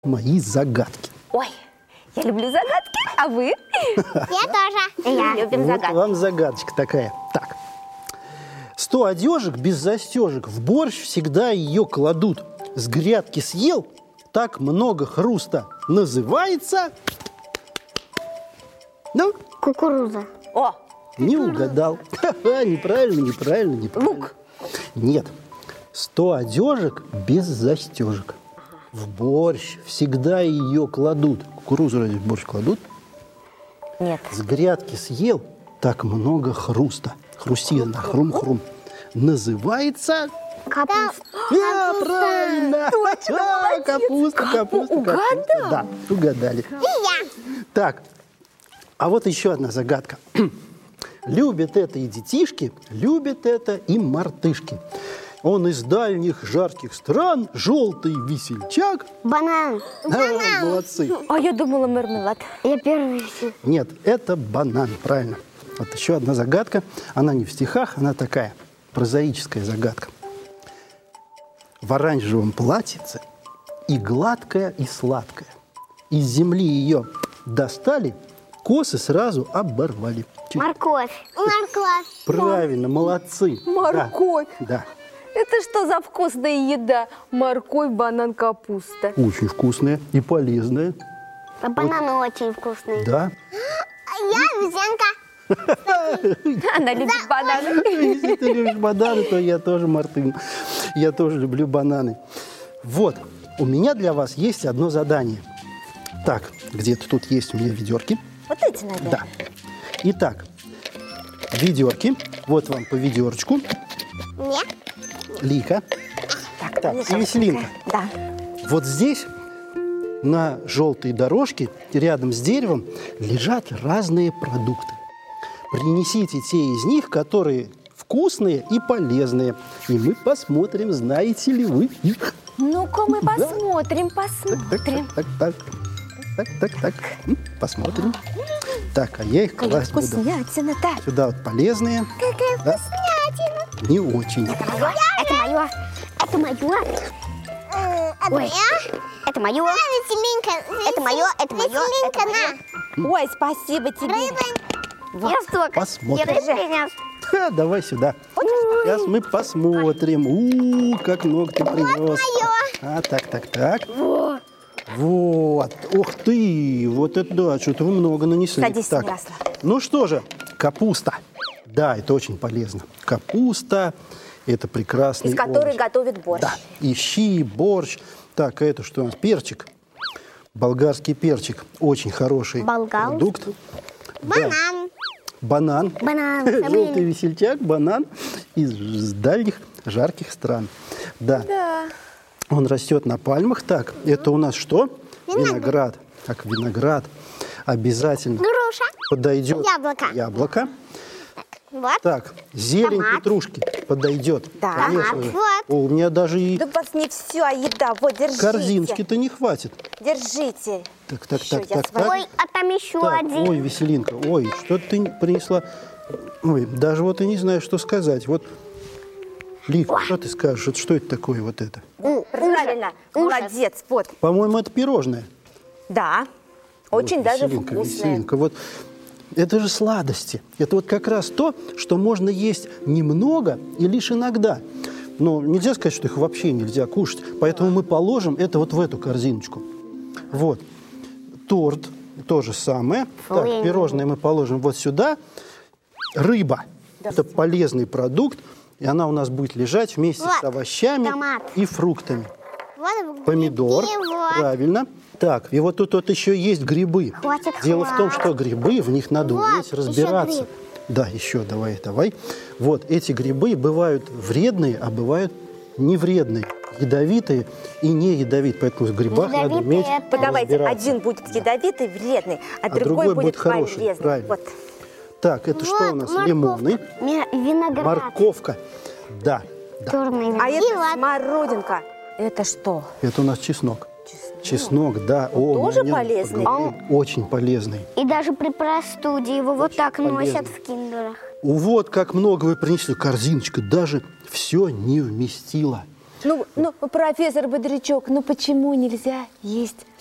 мои загадки. Ой, я люблю загадки, а вы? Я тоже. Я любим Вот загадки. вам загадочка такая. Так. 100 одежек без застежек, в борщ всегда ее кладут. С грядки съел, так много хруста. Называется... Ну, Кукуруза. О, не угадал. Ха-ха, неправильно. лук. Нет. 100 одежек без застежек. В борщ всегда ее кладут. Кукурузу разве в борщ кладут? Нет. С грядки съел, так много хруста. Хрустит она, хрум-хрум. Называется... Капуста. Правильно! Точно, молодец. Капуста. Угадал? Да, угадали. И я. Так, а вот еще одна загадка. Любят это и детишки, любят это и мартышки. Он из дальних жарких стран, желтый весельчак. Банан. А, молодцы. А я думала мармелад. Я первый. Нет, это банан, правильно. Вот еще одна загадка. Она не в стихах, она такая, прозаическая загадка. В оранжевом платьице и гладкая, и сладкая. Из земли ее достали, косы сразу оборвали. Морковь. Морковь. Правильно, молодцы. Морковь. Да. Это что за вкусная еда? Морковь, банан, капуста. Очень вкусная и полезная. А бананы очень вкусные. Да. Я Везенка. Она любит бананы. Если ты любишь бананы, то я тоже мартын. Я тоже люблю бананы. Вот, у меня для вас есть одно задание. Так, где-то тут есть у меня ведерки. Вот эти, наверное. Да. Итак, ведерки. Вот вам по ведерочку. Нет. Лика. Так, и Веселинка. Да. Вот здесь на желтой дорожке рядом с деревом лежат разные продукты. Принесите те из них, которые вкусные и полезные. И мы посмотрим, знаете ли вы их. Ну-ка мы посмотрим. Так. Посмотрим. Так, а я их класть буду. Вкуснятина-то. Сюда вот полезные. Какая Да. вкуснятина. Не очень. Это мое. Это мое. Это Ой. Это мое. Веселинка. Это мое, это мое, Веселинка, это мое. Ой, спасибо тебе. Я столько. Посмотрим. Я принес. Ха, давай сюда. Сейчас мы посмотрим. Как много ты принес. А, так. Вот. Ух ты. Вот это да, что-то вы много нанесли. Садись, Так. Ярослав. Ну что же, капуста. Да, это очень полезно. Капуста – это прекрасный Из которой овощ. готовят борщ. Да, и щи, борщ. Так, а это что у нас? Перчик. Болгарский перчик. Очень хороший Болгал. продукт. Да. Банан. Банан. Банан. Желтый весельчак, банан из дальних жарких стран. Да. Да. Он растет на пальмах. Так, это у нас что? Виноград. Так, виноград. Обязательно Груша. подойдет Яблоко. Вот. Так, зелень Томат. петрушки подойдет. Да. Конечно Томат. же. Вот. О, у меня даже и Да у вас не все, а еда. Вот, держите. корзиночки-то не хватит. Держите. Так. Ещё я Ой, а там еще Так, один. ой, Веселинка, ой, что ты принесла? Ой, даже вот и не знаю, что сказать. Вот, Лика, что ты скажешь? Вот что это такое вот это? Правильно. Молодец. Вот. По-моему, это пирожное. Да. Очень Вот, даже Веселинка, вкусное. Веселинка. Вот это же сладости. Это вот как раз то, что можно есть немного и лишь иногда. Но нельзя сказать, что их вообще нельзя кушать. Поэтому мы положим это вот в эту корзиночку. Вот. Торт то же самое. Так, пирожное мы положим вот сюда. Рыба. Это полезный продукт. И она у нас будет лежать вместе Вот, с овощами томат. и фруктами. Вот Помидор. и вот. Правильно. Так, и вот тут вот еще есть грибы. Хватит, Дело в том, хватит. что грибы, в них надо Вот, уметь еще разбираться. гриб. Да, еще давай. Вот, эти грибы бывают вредные, а бывают не вредные. Ядовитые и не ядовитые. Поэтому в грибах надо Ядовитые уметь это- Давайте, разбираться. один будет ядовитый, вредный, а другой другой будет будет хороший, полезный. правильно. Вот. Так, это что у нас? морковка. Лимонный. Виноград. Морковка. Да. Черный А виноград. это смородинка. Это что? Это у нас чеснок. Чеснок, да. Он тоже мы о нем полезный? поговорим. Очень полезный. И даже при простуде его вот так полезный. носят в киндерах. Вот как много вы принесли. Корзиночка даже все не вместила. Ну, профессор Бодрячок, ну почему нельзя есть